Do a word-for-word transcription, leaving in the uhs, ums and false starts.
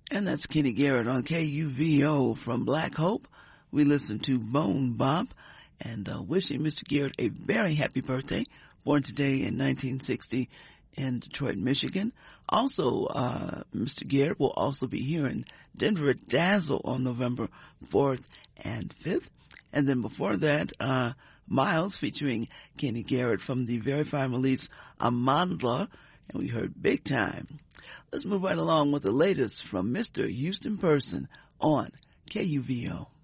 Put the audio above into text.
And that's Kenny Garrett on K U V O from Black Hope. We listened to Bone Bop and uh, wishing Mister Garrett a very happy birthday, born today in nineteen sixty in Detroit, Michigan. Also, uh, Mister Garrett will also be here in Denver at Dazzle on November fourth and fifth. And then before that, uh, Miles featuring Kenny Garrett from the very fine release Amandla, and we heard Big Time. Let's move right along with the latest from Mister Houston Person on K U V O.